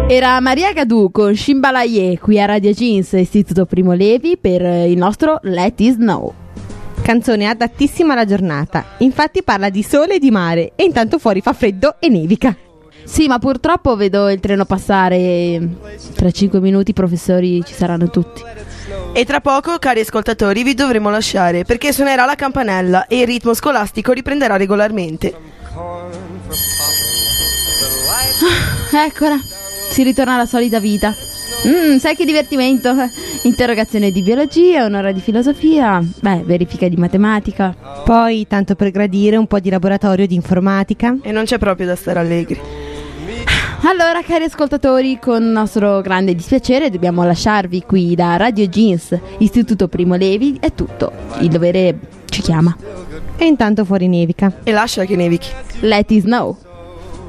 Era Maria Gadù con Shimbalaye qui a Radio Jeans, Istituto Primo Levi, per il nostro Let It Snow. Canzone adattissima alla giornata, infatti parla di sole e di mare e intanto fuori fa freddo e nevica. Sì, ma purtroppo vedo il treno passare. Tra 5 minuti i professori ci saranno tutti. E tra poco, cari ascoltatori, vi dovremo lasciare perché suonerà la campanella e il ritmo scolastico riprenderà regolarmente. Eccola, si ritorna alla solita vita. Sai che divertimento? Interrogazione di biologia, un'ora di filosofia, verifica di matematica. Poi, tanto per gradire, un po' di laboratorio di informatica. E non c'è proprio da stare allegri. Allora, cari ascoltatori, con nostro grande dispiacere dobbiamo lasciarvi qui da Radio Jeans, Istituto Primo Levi. È tutto, il dovere ci chiama. E intanto fuori nevica. E lascia che nevichi. Let it snow.